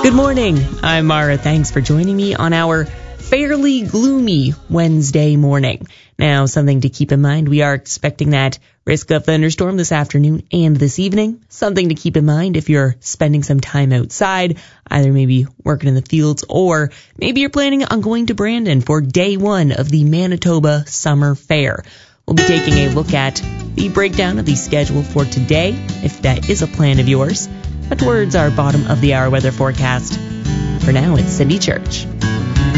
Good morning. I'm Mara. Thanks for joining me on our fairly gloomy Wednesday morning. Now, something to keep in mind, we are expecting that risk of thunderstorm this afternoon and this evening. Something to keep in mind if you're spending some time outside, either maybe working in the fields or maybe you're planning on going to Brandon for day one of the Manitoba Summer Fair. We'll be taking a look at the breakdown of the schedule for today, if that is a plan of yours. But towards our bottom of the hour weather forecast. For now, it's Cindy Church.